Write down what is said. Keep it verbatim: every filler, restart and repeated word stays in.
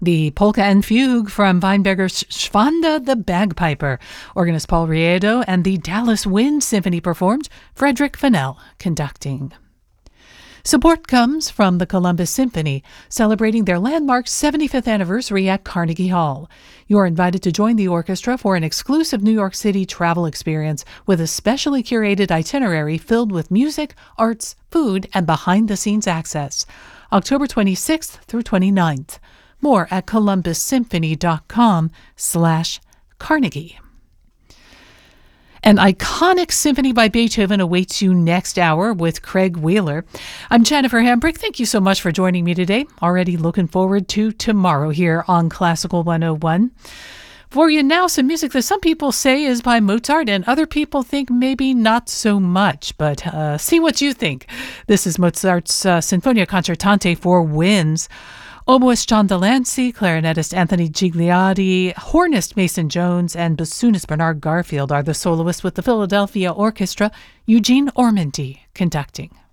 The polka and fugue from Weinberger's Schwanda the Bagpiper. Organist Paul Riedo and the Dallas Wind Symphony performed, Frederick Fennell conducting. Support comes from the Columbus Symphony, celebrating their landmark seventy-fifth anniversary at Carnegie Hall. You are invited to join the orchestra for an exclusive New York City travel experience with a specially curated itinerary filled with music, arts, food, and behind-the-scenes access. October twenty-sixth through twenty-ninth. More at columbus symphony.com slash Carnegie. An iconic symphony by Beethoven awaits you next hour with Craig Wheeler. I'm Jennifer Hambrick. Thank you so much for joining me today. Already looking forward to tomorrow here on Classical one oh one. For you now, some music that some people say is by Mozart and other people think maybe not so much, but uh, see what you think. This is Mozart's uh, Sinfonia Concertante for winds. Oboist John Delancey, clarinetist Anthony Gigliotti, hornist Mason Jones, and bassoonist Bernard Garfield are the soloists with the Philadelphia Orchestra, Eugene Ormandy conducting.